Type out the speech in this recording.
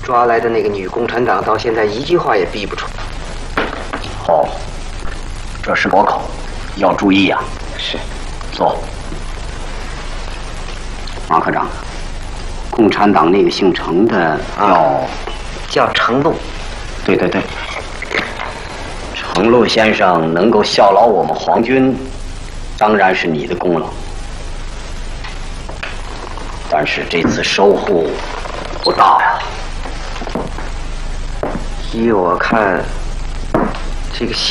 抓来的那个女共产党到现在一句话也逼不出。 哦，这是垛口，要注意呀。 是。 坐。马科长，共产党那个姓程的叫程禄。 对对对。程禄先生能够效劳我们皇军，当然是你的功劳。但是这次收获不大呀。 依我看，这个